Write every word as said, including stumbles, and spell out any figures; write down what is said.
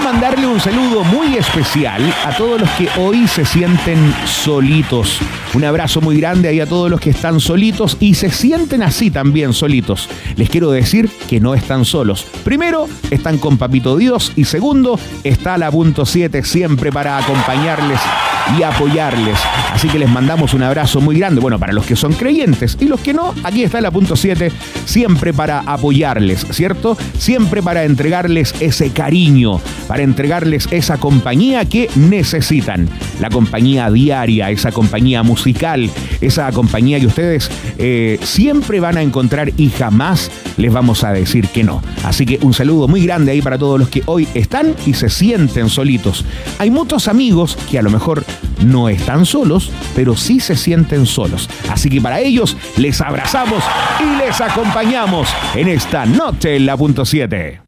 mandarle un saludo muy especial a todos los que hoy se sienten solitos. Un abrazo muy grande ahí a todos los que están solitos y se sienten así también solitos. Les quiero decir que no están solos. Primero, están con Papito Dios y segundo, está la punto siete siempre para acompañarles y apoyarles. Así que les mandamos un abrazo muy grande. Bueno, para los que son creyentes y los que no, aquí está la punto siete siempre para apoyarles, ¿cierto? Siempre para entregarles ese cariño, para entregarles esa compañía que necesitan. La compañía diaria, esa compañía musical, esa compañía que ustedes eh, siempre van a encontrar y jamás les vamos a decir que no. Así que un saludo muy grande ahí para todos los que hoy están y se sienten solitos. Hay muchos amigos que a lo mejor no están solos, pero sí se sienten solos. Así que para ellos les abrazamos y les acompañamos en esta noche en la punto siete.